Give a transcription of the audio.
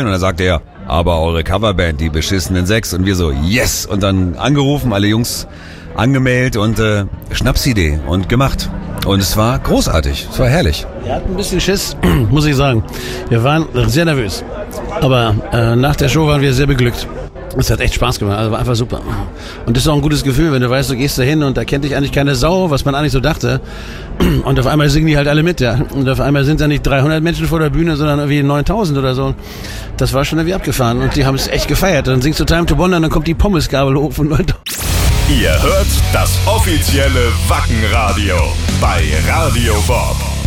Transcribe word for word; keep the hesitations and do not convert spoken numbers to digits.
Und dann sagte er, aber eure Coverband, die beschissenen Sechs. Und wir so, yes! Und dann angerufen, alle Jungs angemeldet und äh, Schnapsidee und gemacht. Und es war großartig, es war herrlich. Wir hatten ein bisschen Schiss, muss ich sagen. Wir waren sehr nervös. Aber äh, nach der Show waren wir sehr beglückt. Es hat echt Spaß gemacht, also war einfach super. Und das ist auch ein gutes Gefühl, wenn du weißt, du gehst da hin und da kennt dich eigentlich keine Sau, was man eigentlich so dachte. Und auf einmal singen die halt alle mit, ja. Und auf einmal sind da nicht dreihundert Menschen vor der Bühne, sondern irgendwie neuntausend oder so. Das war schon irgendwie abgefahren und die haben es echt gefeiert. Dann singst du Time to Wonder und dann kommt die Pommesgabel hoch von neuntausend. Ihr hört das offizielle Wacken-Radio bei Radio Bob.